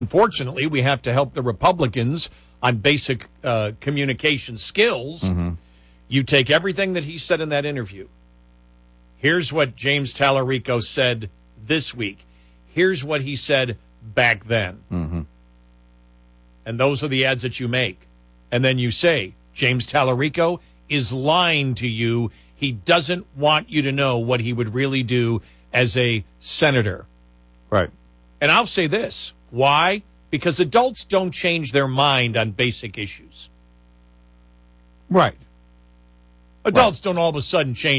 Unfortunately, we have to help the Republicans on basic communication skills. Mm-hmm. You take everything that he said in that interview. Here's what James Tallarico said this week. Here's what he said back then. Mm-hmm. And those are the ads that you make. And then you say, James Tallarico is lying to you. He doesn't want you to know what he would really do as a senator. Right. And I'll say this. Why? Because adults don't change their mind on basic issues. Right. Adults don't all of a sudden change